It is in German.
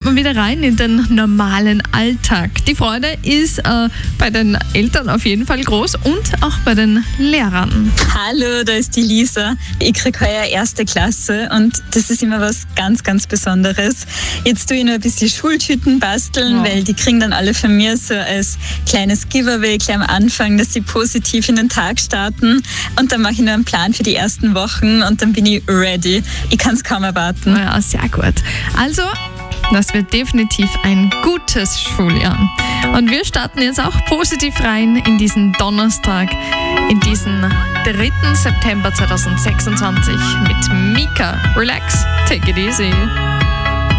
man wieder rein in den normalen Alltag. Die Freude ist bei den Eltern auf jeden Fall groß und auch bei den Lehrern. Hallo, da ist die Lisa. Ich kriege heuer 1. Klasse und das ist immer was ganz, ganz Besonderes. Jetzt tue ich noch ein bisschen Schultüten basteln, weil die kriegen dann alle von mir so als kleines Giveaway gleich am Anfang, dass sie positiv in den Tag starten. Und dann mache ich noch einen Plan für die ersten Wochen und dann bin ich ready. Ich kann es kaum erwarten. Ja, sehr gut. Also, das wird definitiv ein gutes Schuljahr. Und wir starten jetzt auch positiv rein in diesen Donnerstag, in diesen 3. September 2026 mit Mika. Relax, take it easy.